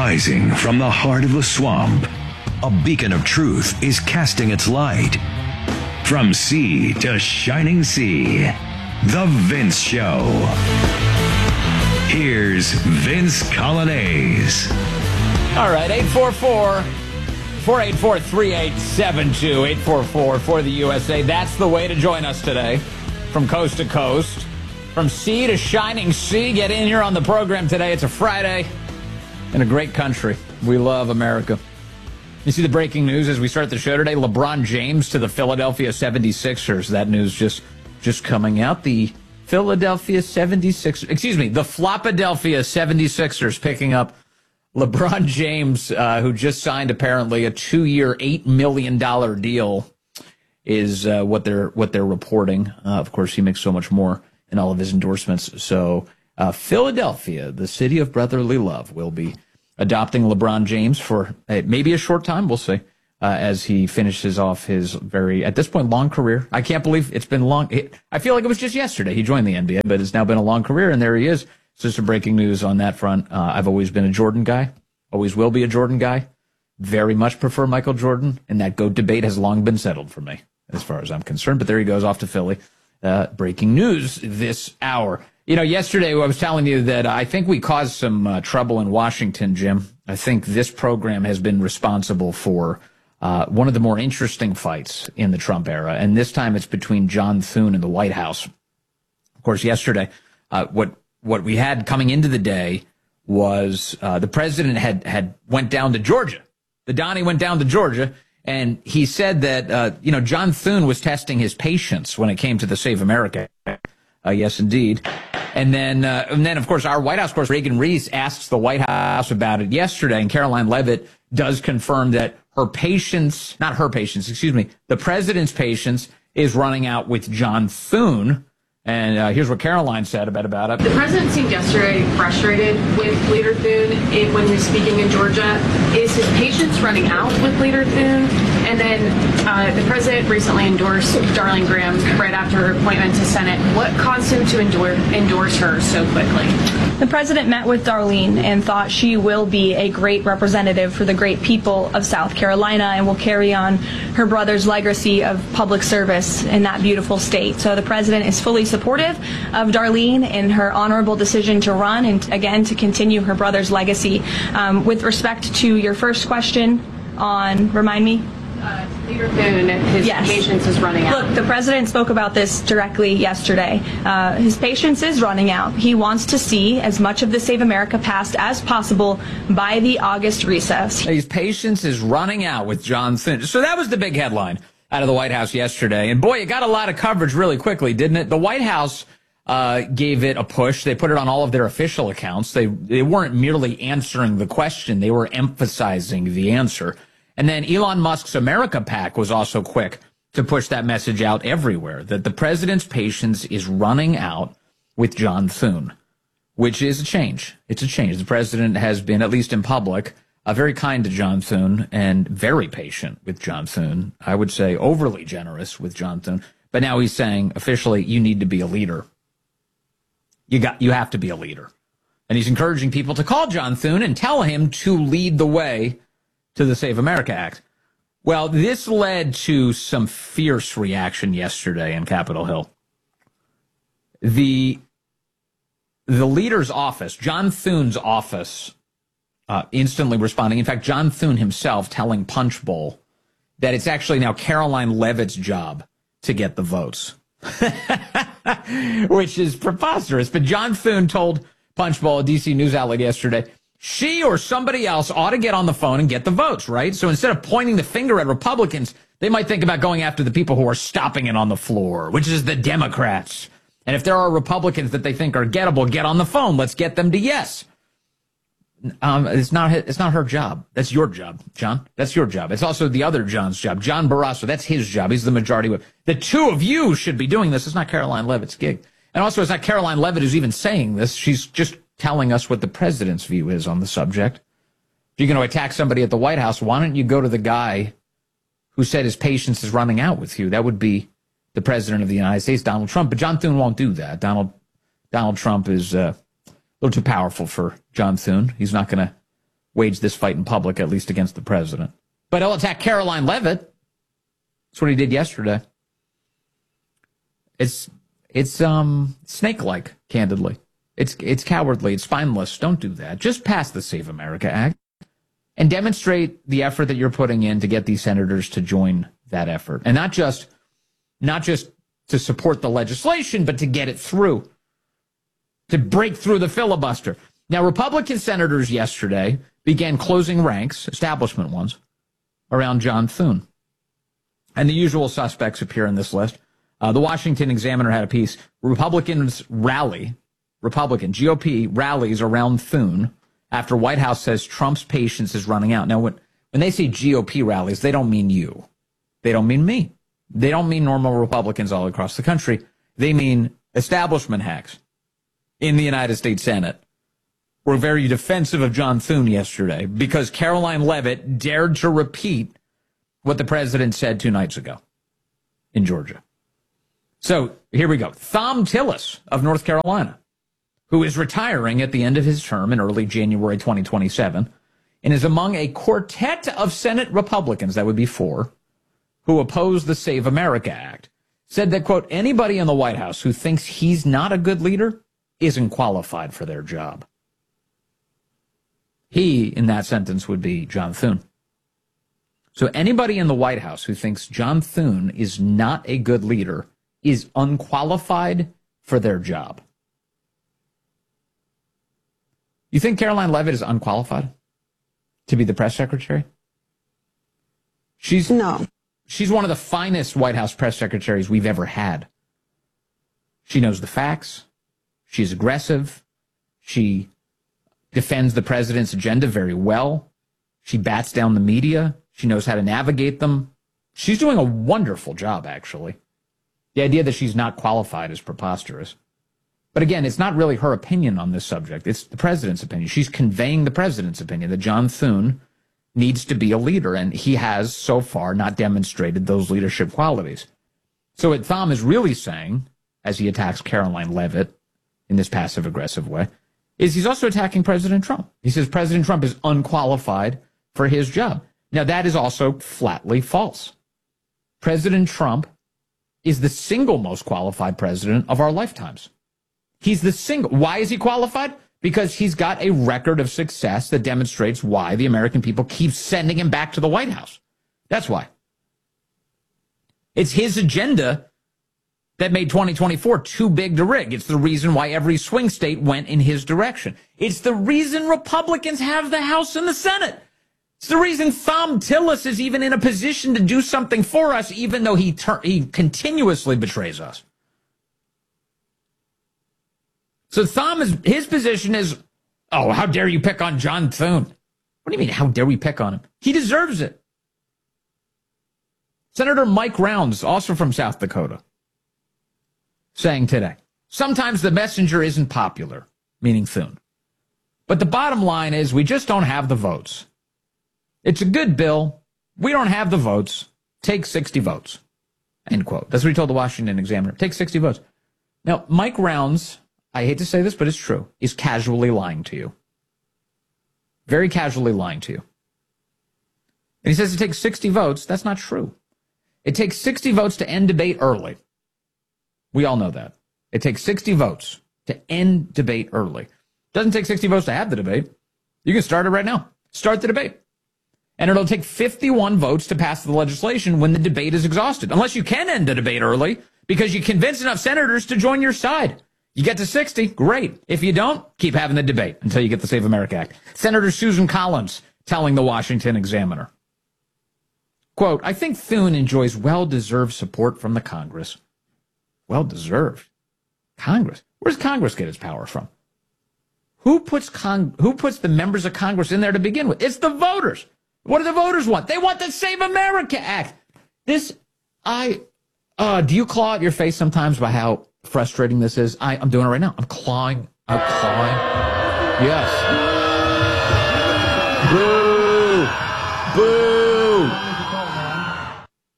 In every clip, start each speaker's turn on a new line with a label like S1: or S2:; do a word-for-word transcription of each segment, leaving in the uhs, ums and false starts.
S1: Rising from the heart of the swamp, a beacon of truth is casting its light. From sea to shining sea, The Vince Show. Here's Vince Coglianese.
S2: All right, eight four four, four eight four, three eight seven two, eight four four for the U S A. That's the way to join us today, from coast to coast, from sea to shining sea. Get in here on the program today. It's a Friday in a great country. We love America. You see the breaking news as we start the show today. LeBron James to the Philadelphia seventy-sixers. That news just just coming out. The Philadelphia seventy-sixers, excuse me, the Flopadelphia seventy-sixers picking up LeBron James, uh, who just signed apparently a two-year, eight million dollars deal, is uh, what they're what they're reporting. Uh, of course, he makes so much more in all of his endorsements. So uh, Philadelphia, the city of brotherly love, will be adopting LeBron James for uh, maybe a short time. We'll see, uh, as he finishes off his very, at this point, long career. I can't believe it's been long. It, I feel like it was just yesterday he joined the N B A, but it's now been a long career, and there he is. So some breaking news on that front. Uh, I've always been a Jordan guy, always will be a Jordan guy. Very much prefer Michael Jordan, and that GOAT debate has long been settled for me, as far as I'm concerned. But there he goes off to Philly. Uh, breaking news this hour. You know, yesterday I was telling you that I think we caused some uh, trouble in Washington, Jim. I think this program has been responsible for uh, one of the more interesting fights in the Trump era, and this time it's between John Thune and the White House. Of course, yesterday, uh, what what we had coming into the day was uh, the president had had went down to Georgia. The Donnie went down to Georgia, and he said that uh, you know John Thune was testing his patience when it came to the Save America Act. Uh, yes, indeed. And then, uh, and then, of course, our White House, of course, Reagan Reese asks the White House about it yesterday, and Caroline Leavitt does confirm that her patience, not her patience, excuse me, the president's patience is running out with John Thune. And uh, here's what Caroline said about, about it.
S3: The president seemed yesterday frustrated with Leader Thune in, when he was speaking in Georgia. Is his patience running out with Leader Thune? And then uh, the president recently endorsed Darlene Graham right after her appointment to Senate. What caused him to endorse, endorse her so quickly?
S4: The president met with Darlene and thought she will be a great representative for the great people of South Carolina and will carry on her brother's legacy of public service in that beautiful state. So the president is fully supportive of Darlene and her honorable decision to run and, again, to continue her brother's legacy. Um, with respect to your first question on, remind me?
S3: Uh, Leader Thune, his
S4: yes.
S3: patience is running out.
S4: Look, the president spoke about this directly yesterday. Uh, his patience is running out. He wants to see as much of the Save America passed as possible by the August recess.
S2: His patience is running out with John Thune. So that was the big headline out of the White House yesterday. And boy, it got a lot of coverage really quickly, didn't it? The White House uh, gave it a push. They put it on all of their official accounts. They, they weren't merely answering the question. They were emphasizing the answer. And then Elon Musk's America PAC was also quick to push that message out everywhere, that the president's patience is running out with John Thune, which is a change. It's a change. The president has been, at least in public, uh, very kind to John Thune and very patient with John Thune. I would say overly generous with John Thune. But now he's saying officially, you need to be a leader. You got, you have to be a leader. And he's encouraging people to call John Thune and tell him to lead the way to the Save America Act. Well, this led to some fierce reaction yesterday in Capitol Hill. The, the leader's office, John Thune's office, uh, instantly responding. In fact, John Thune himself telling Punchbowl that it's actually now Caroline Leavitt's job to get the votes, which is preposterous. But John Thune told Punchbowl, a D C news outlet yesterday, she or somebody else ought to get on the phone and get the votes, right? So instead of pointing the finger at Republicans, they might think about going after the people who are stopping it on the floor, which is the Democrats. And if there are Republicans that they think are gettable, get on the phone. Let's get them to yes. Um, it's not it's not her job. That's your job, John. That's your job. It's also the other John's job, John Barrasso. That's his job. He's the majority whip. The two of you should be doing this. It's not Caroline Leavitt's gig. And also, it's not Caroline Leavitt who's even saying this. She's just telling us what the president's view is on the subject. If you're going to attack somebody at the White House, why don't you go to the guy who said his patience is running out with you? That would be the president of the United States, Donald Trump. But John Thune won't do that. Donald Donald Trump is uh, a little too powerful for John Thune. He's not going to wage this fight in public, at least against the president. But he'll attack Caroline Leavitt. That's what he did yesterday. It's it's um snake-like, candidly. It's it's cowardly. It's spineless. Don't do that. Just pass the Save America Act and demonstrate the effort that you're putting in to get these senators to join that effort, and not just not just to support the legislation, but to get it through, to break through the filibuster. Now, Republican senators yesterday began closing ranks, establishment ones, around John Thune. And the usual suspects appear in this list. Uh, the Washington Examiner had a piece. Republicans rally, Republican, G O P rallies around Thune after White House says Trump's patience is running out. Now, when, when they say G O P rallies, they don't mean you. They don't mean me. They don't mean normal Republicans all across the country. They mean establishment hacks in the United States Senate were very defensive of John Thune yesterday because Caroline Leavitt dared to repeat what the president said two nights ago in Georgia. So here we go. Thom Tillis of North Carolina, who is retiring at the end of his term in early January twenty twenty-seven, and is among a quartet of Senate Republicans, that would be four, who oppose the Save America Act, said that, quote, anybody in the White House who thinks he's not a good leader isn't qualified for their job. He, in that sentence, would be John Thune. So anybody in the White House who thinks John Thune is not a good leader is unqualified for their job. You think Caroline Leavitt is unqualified to be the press secretary? She's
S5: no.
S2: She's one of the finest White House press secretaries we've ever had. She knows the facts. She's aggressive. She defends the president's agenda very well. She bats down the media. She knows how to navigate them. She's doing a wonderful job, actually. The idea that she's not qualified is preposterous. But again, it's not really her opinion on this subject. It's the president's opinion. She's conveying the president's opinion that John Thune needs to be a leader, and he has so far not demonstrated those leadership qualities. So what Thom is really saying, as he attacks Caroline Leavitt in this passive-aggressive way, is he's also attacking President Trump. He says President Trump is unqualified for his job. Now, that is also flatly false. President Trump is the single most qualified president of our lifetimes. He's the single. Why is he qualified? Because he's got a record of success that demonstrates why the American people keep sending him back to the White House. That's why. It's his agenda that made twenty twenty-four too big to rig. It's the reason why every swing state went in his direction. It's the reason Republicans have the House and the Senate. It's the reason Thom Tillis is even in a position to do something for us, even though he ter- he continuously betrays us. So Thom is, his position is, oh, how dare you pick on John Thune? What do you mean, how dare we pick on him? He deserves it. Senator Mike Rounds, also from South Dakota, saying today, sometimes the messenger isn't popular, meaning Thune. But the bottom line is we just don't have the votes. It's a good bill. We don't have the votes. Take sixty votes. End quote. That's what he told the Washington Examiner. Take sixty votes. Now, Mike Rounds, I hate to say this, but it's true, is casually lying to you. Very casually lying to you. And he says it takes sixty votes. That's not true. It takes sixty votes to end debate early. We all know that. It takes sixty votes to end debate early. It doesn't take sixty votes to have the debate. You can start it right now. Start the debate. And it'll take fifty-one votes to pass the legislation when the debate is exhausted. Unless you can end the debate early because you convince enough senators to join your side. You get to sixty, great. If you don't, keep having the debate until you get the Save America Act. Senator Susan Collins telling the Washington Examiner, quote, I think Thune enjoys well-deserved support from the Congress. Well-deserved? Congress? Where does Congress get its power from? Who puts con- who puts the members of Congress in there to begin with? It's the voters. What do the voters want? They want the Save America Act. This, I, uh, do you claw at your face sometimes by how frustrating this is? I, I'm doing it right now. I'm clawing. I'm clawing. Yes.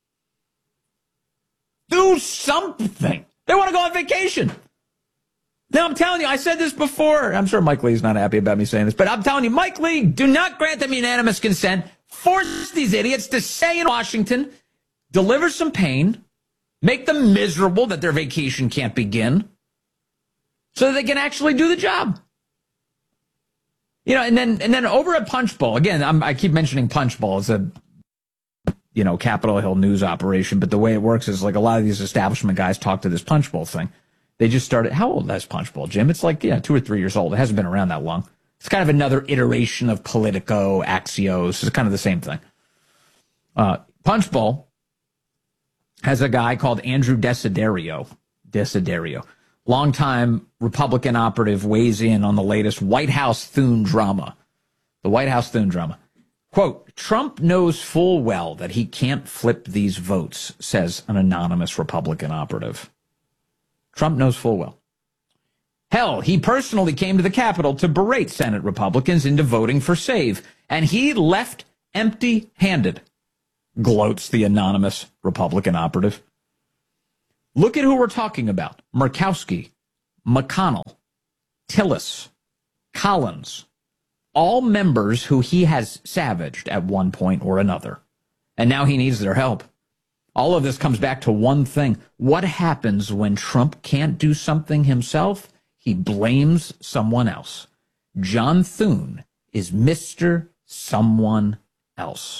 S2: Boo! Boo! Do something. They want to go on vacation. No, I'm telling you, I said this before. I'm sure Mike Lee's not happy about me saying this, but I'm telling you, Mike Lee, do not grant them unanimous consent. Force these idiots to stay in Washington, deliver some pain, make them miserable that their vacation can't begin, so that they can actually do the job. You know, and then and then over at Punchbowl, again, I'm, I keep mentioning Punchbowl as a, you know, Capitol Hill news operation, but the way it works is like a lot of these establishment guys talk to this Punchbowl thing. They just started, how old is Punchbowl, Jim? It's like, yeah, two or three years old. It hasn't been around that long. It's kind of another iteration of Politico, Axios. It's kind of the same thing. Uh, Punchbowl has a guy called Andrew Desiderio. Desiderio. Longtime Republican operative weighs in on the latest White House Thune drama. The White House Thune drama. Quote, Trump knows full well that he can't flip these votes, says an anonymous Republican operative. Trump knows full well. Hell, he personally came to the Capitol to berate Senate Republicans into voting for SAVE, and he left empty-handed, gloats the anonymous Republican operative. Look at who we're talking about. Murkowski, McConnell, Tillis, Collins, all members who he has savaged at one point or another. And now he needs their help. All of this comes back to one thing. What happens when Trump can't do something himself? He blames someone else. John Thune is Mister Someone Else.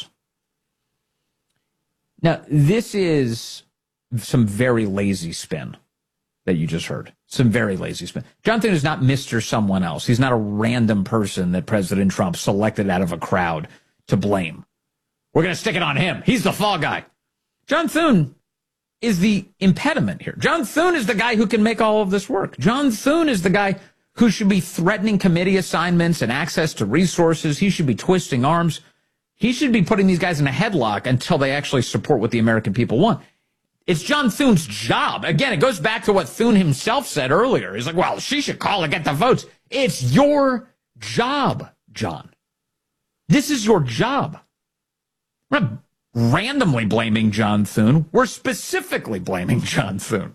S2: Now, this is some very lazy spin that you just heard. Some very lazy spin. John Thune is not Mister Someone Else. He's not a random person that President Trump selected out of a crowd to blame. We're going to stick it on him. He's the fall guy. John Thune is the impediment here. John Thune is the guy who can make all of this work. John Thune is the guy who should be threatening committee assignments and access to resources. He should be twisting arms. He should be putting these guys in a headlock until they actually support what the American people want. It's John Thune's job. Again, it goes back to what Thune himself said earlier. He's like, well, she should call and get the votes. It's your job, John. This is your job. We're not randomly blaming John Thune. We're specifically blaming John Thune.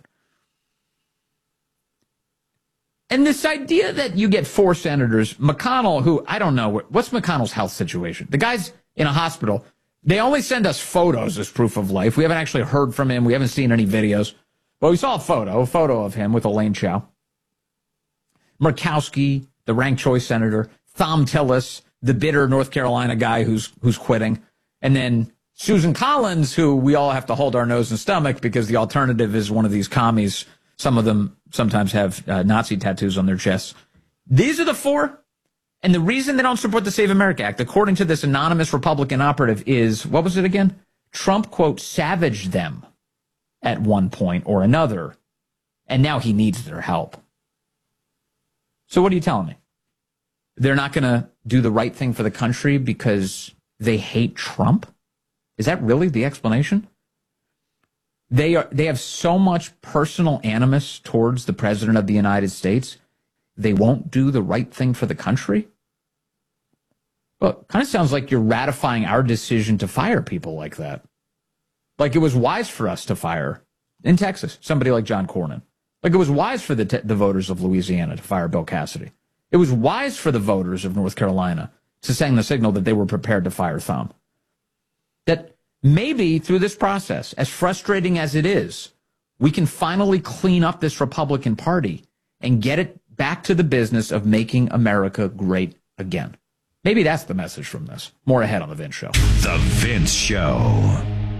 S2: And this idea that you get four senators, McConnell, who, I don't know, what's McConnell's health situation? The guy's in a hospital. They only send us photos as proof of life. We haven't actually heard from him. We haven't seen any videos. But we saw a photo, a photo of him with Elaine Chao. Murkowski, the ranked choice senator. Thom Tillis, the bitter North Carolina guy who's who's quitting. And then Susan Collins, who we all have to hold our nose and stomach because the alternative is one of these commies. Some of them sometimes have uh, Nazi tattoos on their chests. These are the four. And the reason they don't support the Save America Act, according to this anonymous Republican operative, is, what was it again? Trump, quote, savaged them at one point or another, and now he needs their help. So what are you telling me? They're not going to do the right thing for the country because they hate Trump? Is that really the explanation? They are. They have so much personal animus towards the President of the United States, they won't do the right thing for the country? Well, it kind of sounds like you're ratifying our decision to fire people like that. Like it was wise for us to fire, in Texas, somebody like John Cornyn. Like it was wise for the, te- the voters of Louisiana to fire Bill Cassidy. It was wise for the voters of North Carolina to send the signal that they were prepared to fire Thom. That maybe through this process, as frustrating as it is, we can finally clean up this Republican Party and get it back to the business of making America great again. Maybe that's the message from this. More ahead on The Vince Show.
S1: The Vince Show.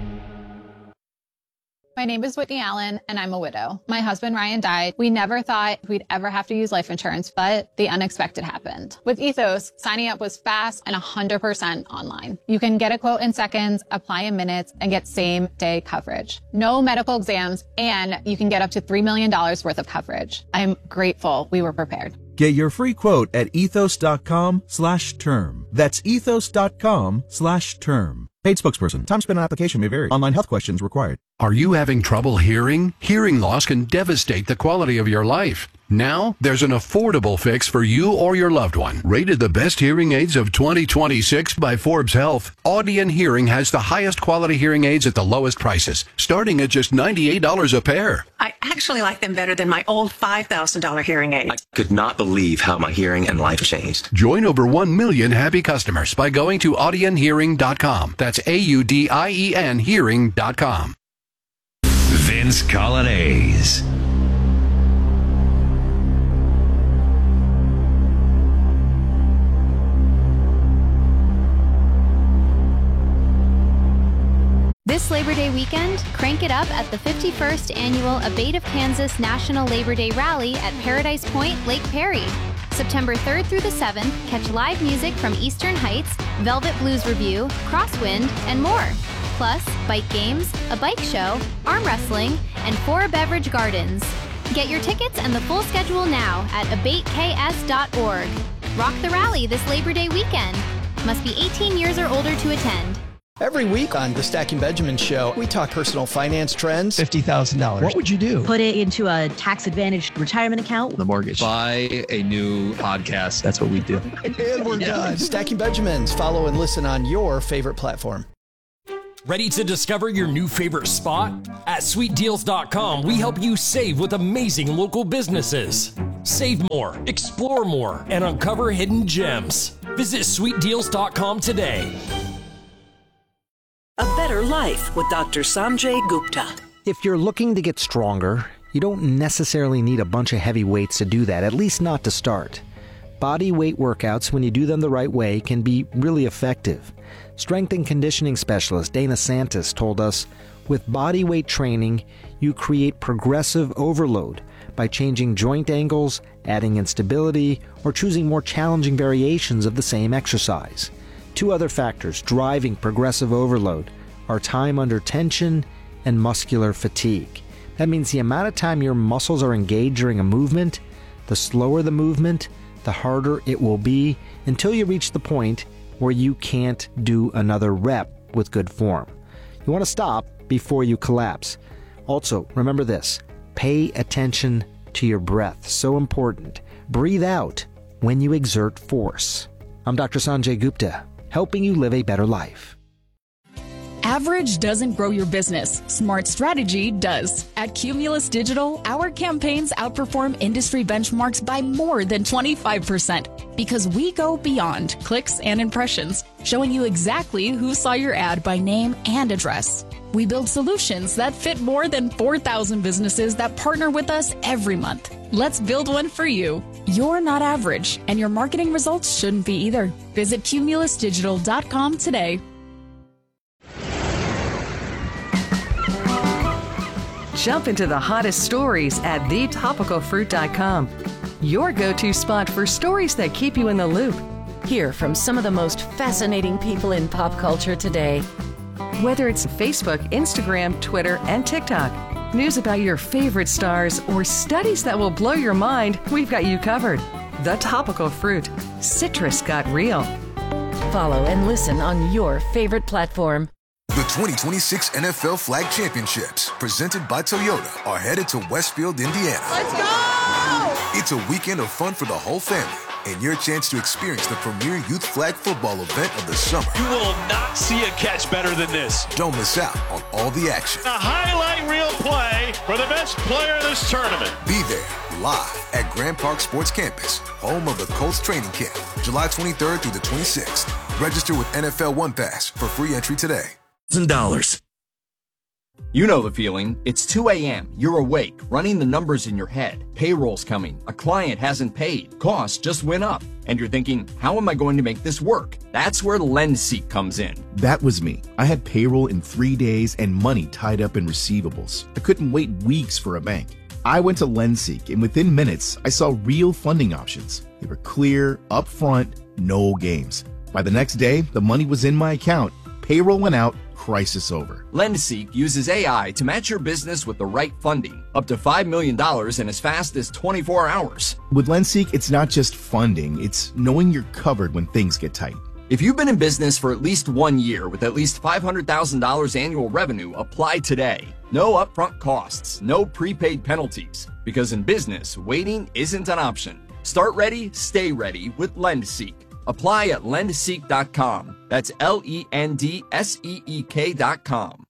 S5: My name is Whitney Allen, and I'm a widow. My husband, Ryan, died. We never thought we'd ever have to use life insurance, but the unexpected happened. With Ethos, signing up was fast and one hundred percent online. You can get a quote in seconds, apply in minutes, and get same-day coverage. No medical exams, and you can get up to three million dollars worth of coverage. I'm grateful we were prepared.
S6: Get your free quote at ethos.com slash term. That's ethos.com slash term. Paid spokesperson. Time spent on application may vary. Online health questions required.
S7: Are you having trouble hearing? Hearing loss can devastate the quality of your life. Now, there's an affordable fix for you or your loved one. Rated the best hearing aids of twenty twenty-six by Forbes Health, Audion Hearing has the highest quality hearing aids at the lowest prices, starting at just ninety-eight dollars a pair.
S8: I actually like them better than my old five thousand dollars hearing aids.
S9: I could not believe how my hearing and life changed.
S7: Join over one million happy customers by going to audion hearing dot com. That's A U D I E N hearing dot com.
S1: Vince Colonnese.
S10: This Labor Day weekend, crank it up at the fifty-first Annual Abate of Kansas National Labor Day Rally at Paradise Point, Lake Perry. September third through the seventh, catch live music from Eastern Heights, Velvet Blues Review, Crosswind, and more. Plus, bike games, a bike show, arm wrestling, and four beverage gardens. Get your tickets and the full schedule now at abate k s dot org. Rock the rally this Labor Day weekend. Must be eighteen years or older to attend.
S11: Every week on the Stacking Benjamin Show, we talk personal finance trends.
S12: fifty thousand dollars.
S11: What would you do?
S13: Put it into a tax-advantaged retirement account.
S12: The mortgage. Buy a new podcast. That's what we do.
S11: And we're yeah. done. Stacking Benjamins. Follow and listen on your favorite platform.
S14: Ready to discover your new favorite spot? At sweet deals dot com, we help you save with amazing local businesses. Save more, explore more, and uncover hidden gems. Visit sweet deals dot com today.
S15: A better life with Doctor Sanjay Gupta.
S16: If you're looking to get stronger, you don't necessarily need a bunch of heavy weights to do that, at least not to start. Body weight workouts, when you do them the right way, can be really effective. Strength and conditioning specialist Dana Santis told us, with body weight training, you create progressive overload by changing joint angles, adding instability, or choosing more challenging variations of the same exercise. Two other factors driving progressive overload are time under tension and muscular fatigue. That means the amount of time your muscles are engaged during a movement, the slower the movement, the harder it will be until you reach the point where you can't do another rep with good form. You want to stop before you collapse. Also, remember this, pay attention to your breath. So important. Breathe out when you exert force. I'm Doctor Sanjay Gupta, helping you live a better life.
S17: Average doesn't grow your business. Smart strategy does. At Cumulus Digital, our campaigns outperform industry benchmarks by more than twenty-five percent because we go beyond clicks and impressions, showing you exactly who saw your ad by name and address. We build solutions that fit more than four thousand businesses that partner with us every month. Let's build one for you. You're not average, and your marketing results shouldn't be either. Visit cumulus digital dot com today.
S18: Jump into the hottest stories at the topical fruit dot com. Your go-to spot for stories that keep you in the loop.
S19: Hear from some of the most fascinating people in pop culture today.
S18: Whether it's Facebook, Instagram, Twitter, and TikTok, news about your favorite stars, or studies that will blow your mind, we've got you covered. The Topical Fruit. Citrus got real.
S19: Follow and listen on your favorite platform.
S20: The twenty twenty-six N F L Flag Championships, presented by Toyota, are headed to Westfield, Indiana.
S21: Let's go!
S20: It's a weekend of fun for the whole family, and your chance to experience the premier youth flag football event of the summer.
S22: You will not see a catch better than this.
S20: Don't miss out on all the action.
S22: A highlight reel play for the best player in this tournament.
S20: Be there, live at Grand Park Sports Campus, home of the Colts training camp, July twenty-third through the twenty-sixth. Register with N F L One Pass for free entry today.
S23: dollars.
S24: You know the feeling. It's two a.m. You're awake, running the numbers in your head. Payroll's coming. A client hasn't paid. Costs just went up. And you're thinking, how am I going to make this work? That's where LendSeek comes in.
S25: That was me. I had payroll in three days and money tied up in receivables. I couldn't wait weeks for a bank. I went to LendSeek, and within minutes, I saw real funding options. They were clear, upfront, no games. By the next day, the money was in my account. Payroll went out. Crisis over.
S24: LendSeek uses A I to match your business with the right funding, up to five million dollars in as fast as twenty-four hours.
S25: With LendSeek, it's not just funding, it's knowing you're covered when things get tight.
S24: If you've been in business for at least one year with at least five hundred thousand dollars annual revenue, apply today. No upfront costs, no prepaid penalties. Because in business, waiting isn't an option. Start ready, stay ready with LendSeek. Apply at lend seek dot com. That's L E N D S E E K dot com.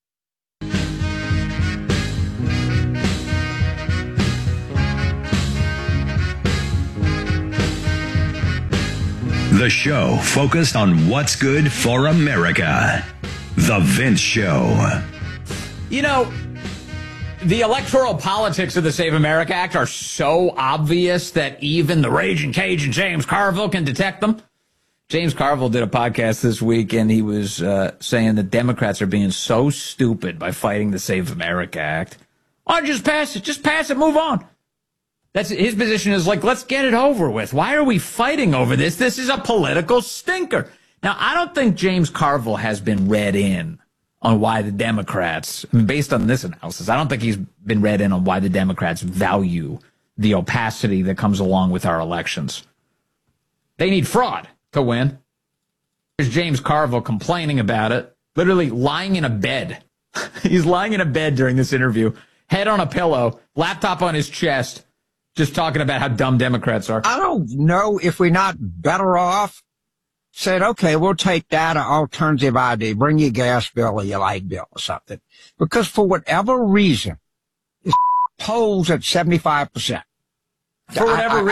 S1: The show focused on what's good for America. The Vince Show.
S2: You know, the electoral politics of the Save America Act are so obvious that even the raging Cajun James Carville can detect them. James Carville did a podcast this week, and he was uh, saying that Democrats are being so stupid by fighting the Save America Act. Oh, just pass it. Just pass it. Move on. That's his position is like, let's get it over with. Why are we fighting over this? This is a political stinker. Now, I don't think James Carville has been read in on why the Democrats, I mean, based on this analysis, I don't think he's been read in on why the Democrats value the opacity that comes along with our elections. They need fraud to win. There's James Carville complaining about it, literally lying in a bed. He's lying in a bed during this interview, head on a pillow, laptop on his chest, just talking about how dumb Democrats are.
S3: I don't know if we're not better off said, okay, we'll take that alternative idea, bring your gas bill or your light bill or something. Because for whatever reason, this polls at seventy-five percent.
S2: For whatever
S3: I, I,